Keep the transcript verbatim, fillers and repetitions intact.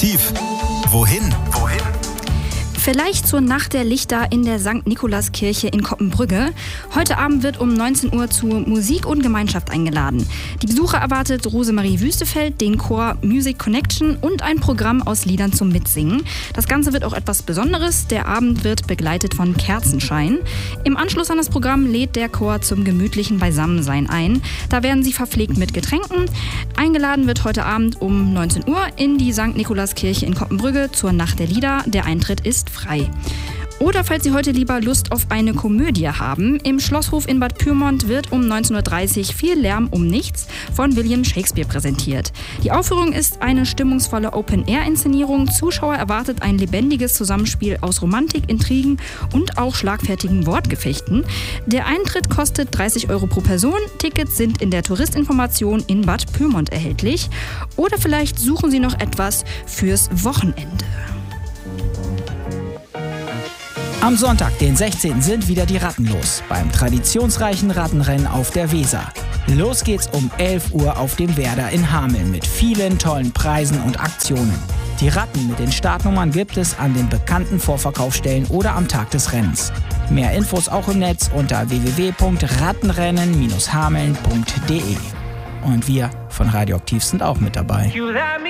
Tief. Wohin? Wohin? Vielleicht zur Nacht der Lichter in der Sankt Nikolaskirche in Coppenbrügge. Heute Abend wird um neunzehn Uhr zur Musik und Gemeinschaft eingeladen. Die Besucher erwartet Rosemarie Wüstefeld, den Chor Music Connection und ein Programm aus Liedern zum Mitsingen. Das Ganze wird auch etwas Besonderes. Der Abend wird begleitet von Kerzenschein. Im Anschluss an das Programm lädt der Chor zum gemütlichen Beisammensein ein. Da werden sie verpflegt mit Getränken. Eingeladen wird heute Abend um neunzehn Uhr in die Sankt Nikolaskirche in Coppenbrügge zur Nacht der Lieder. Der Eintritt ist frei. Oder falls Sie heute lieber Lust auf eine Komödie haben, im Schlosshof in Bad Pyrmont wird um neunzehn Uhr dreißig Viel Lärm um nichts von William Shakespeare präsentiert. Die Aufführung ist eine stimmungsvolle Open-Air-Inszenierung. Zuschauer erwartet ein lebendiges Zusammenspiel aus Romantik, Intrigen und auch schlagfertigen Wortgefechten. Der Eintritt kostet dreißig Euro pro Person. Tickets sind in der Touristinformation in Bad Pyrmont erhältlich. Oder vielleicht suchen Sie noch etwas fürs Wochenende. Am Sonntag, den sechzehnten sind wieder die Ratten los, beim traditionsreichen Rattenrennen auf der Weser. Los geht's um elf Uhr auf dem Werder in Hameln mit vielen tollen Preisen und Aktionen. Die Ratten mit den Startnummern gibt es an den bekannten Vorverkaufsstellen oder am Tag des Rennens. Mehr Infos auch im Netz unter w w w punkt rattenrennen Bindestrich hameln punkt d e. Und wir von Radioaktiv sind auch mit dabei.